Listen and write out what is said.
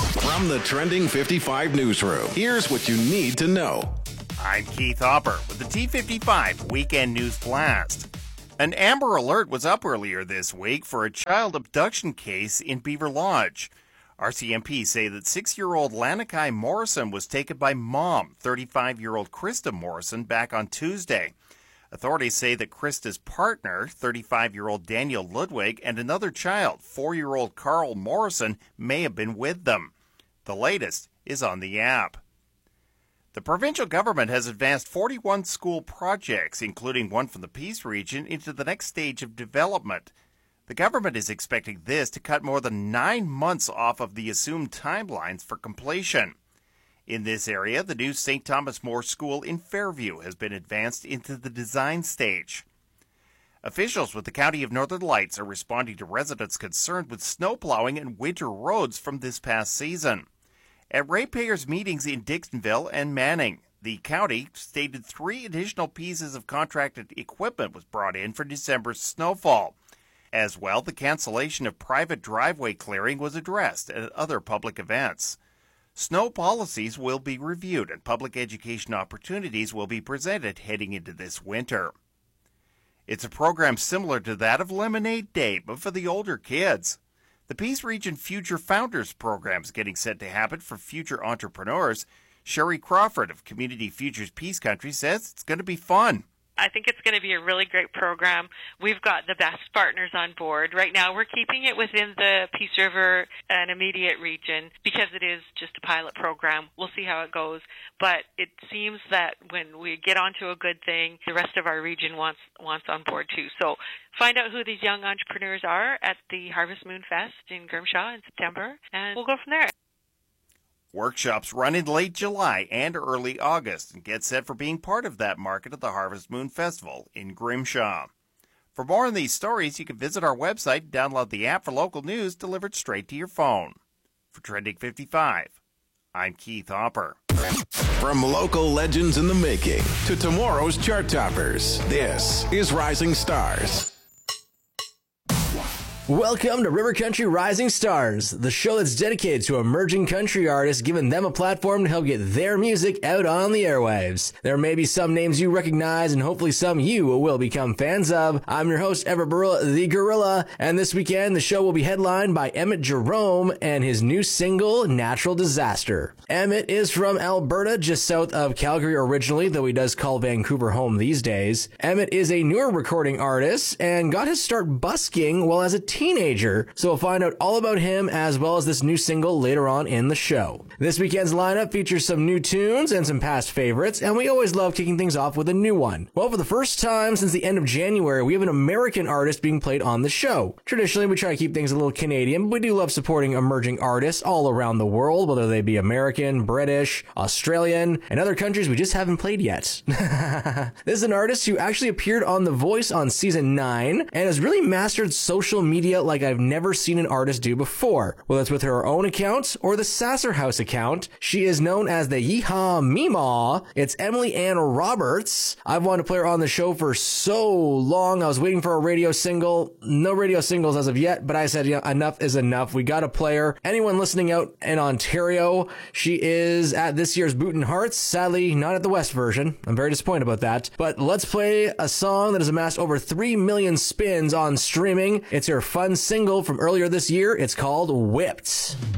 From the Trending 55 newsroom, here's what you need to know. I'm Keith Hopper with the T55 Weekend News Blast. An Amber Alert was up earlier this week for a child abduction case in Beaver Lodge. RCMP say that 6-year-old Lanakai Morrison was taken by mom, 35-year-old Krista Morrison, back on Tuesday. Authorities say that Krista's partner, 35-year-old Daniel Ludwig, and another child, 4-year-old Carl Morrison, may have been with them. The latest is on the app. The provincial government has advanced 41 school projects, including one from the Peace region, into the next stage of development. The government is expecting this to cut more than 9 months off of the assumed timelines for completion. In this area, the new St. Thomas More School in Fairview has been advanced into the design stage. Officials with the County of Northern Lights are responding to residents concerned with snowplowing and winter roads from this past season. At ratepayers meetings in Dixonville and Manning, the county stated 3 additional pieces of contracted equipment was brought in for December's snowfall. As well, the cancellation of private driveway clearing was addressed at other public events. Snow policies will be reviewed and public education opportunities will be presented heading into this winter. It's a program similar to that of Lemonade Day, but for the older kids. The Peace Region Future Founders program is getting set to happen for future entrepreneurs. Sherry Crawford of Community Futures Peace Country says it's going to be fun. I think it's going to be a really great program. We've got the best partners on board. Right now, we're keeping it within the Peace River and immediate region because it is just a pilot program. We'll see how it goes. But it seems that when we get onto a good thing, the rest of our region wants on board too. So find out who these young entrepreneurs are at the Harvest Moon Fest in Grimshaw in September, and we'll go from there. Workshops run in late July and early August and get set for being part of that market at the Harvest Moon Festival in Grimshaw. For more on these stories, you can visit our website and download the app for local news delivered straight to your phone. For Trending 55, I'm Keith Hopper. From local legends in the making to tomorrow's chart toppers, this is Rising Stars. Welcome to River Country Rising Stars, the show that's dedicated to emerging country artists, giving them a platform to help get their music out on the airwaves. There may be some names you recognize and hopefully some you will become fans of. I'm your host, Everett Burrell, the Gorilla, and this weekend the show will be headlined by Emmett Jerome and his new single, Natural Disaster. Emmett is from Alberta, just south of Calgary originally, though he does call Vancouver home these days. Emmett is a newer recording artist and got his start busking while as a teenager, so we'll find out all about him as well as this new single later on in the show. This weekend's lineup features some new tunes and some past favorites, and we always love kicking things off with a new one. Well, for the first time since the end of January, we have an American artist being played on the show. Traditionally, we try to keep things a little Canadian, but we do love supporting emerging artists all around the world, whether they be American, British, Australian, and other countries we just haven't played yet. This is an artist who actually appeared on The Voice on season 9 and has really mastered social media like I've never seen an artist do before. Whether it's with her own account or the Sasser House account, she is known as the Yeehaw Meemaw. It's Emily Ann Roberts. I've wanted to play her on the show for so long. I was waiting for a radio single. No radio singles as of yet, but I said, enough is enough. We got to play her. Anyone listening out in Ontario, she is at this year's Bootin' Hearts. Sadly, not at the West version. I'm very disappointed about that. But let's play a song that has amassed over 3 million spins on streaming. It's her fun single from earlier this year. It's called Whipped.